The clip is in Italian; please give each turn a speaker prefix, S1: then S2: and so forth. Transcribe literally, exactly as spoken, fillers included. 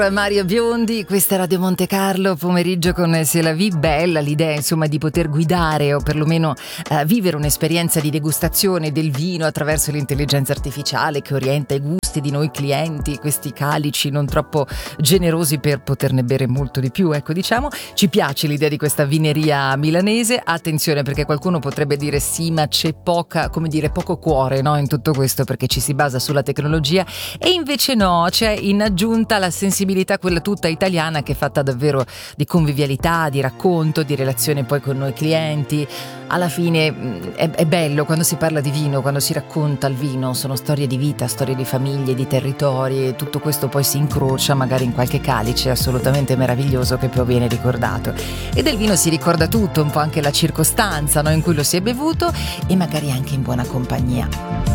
S1: Mario Biondi, questa è Radio Monte Carlo, pomeriggio con C'est la vie, bella l'idea insomma di poter guidare o perlomeno eh, vivere un'esperienza di degustazione del vino attraverso l'intelligenza artificiale che orienta i gusti di noi clienti, questi calici non troppo generosi per poterne bere molto di più, ecco diciamo. Ci piace l'idea di questa vineria milanese, attenzione perché qualcuno potrebbe dire sì ma c'è poca, come dire, poco cuore, no, in tutto questo perché ci si basa sulla tecnologia e invece no, c'è in aggiunta la sensibilità, quella tutta italiana che è fatta davvero di convivialità, di racconto, di relazione poi con noi clienti. Alla fine è, è bello quando si parla di vino, quando si racconta il vino, sono storie di vita, storie di famiglie, di territori e tutto questo poi si incrocia magari in qualche calice assolutamente meraviglioso che poi viene ricordato. E del vino si ricorda tutto, un po' anche la circostanza, no, in cui lo si è bevuto e magari anche in buona compagnia.